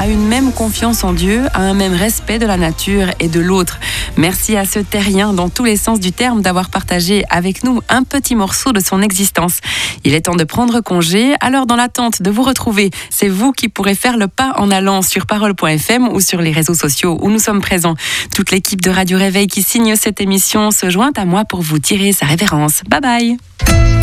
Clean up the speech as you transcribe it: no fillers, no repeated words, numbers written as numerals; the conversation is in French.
à une même confiance en Dieu, à un même respect de la nature et de l'autre. Merci à ce terrien dans tous les sens du terme d'avoir partagé avec nous un petit morceau de son existence. Il est temps de prendre congé, alors dans l'attente de vous retrouver, c'est vous qui pourrez faire le pas en allant sur parole.fm ou sur les réseaux sociaux où nous sommes présents. Toute l'équipe de Radio Réveil qui signe cette émission se joint à moi pour vous tirer sa révérence. Bye bye.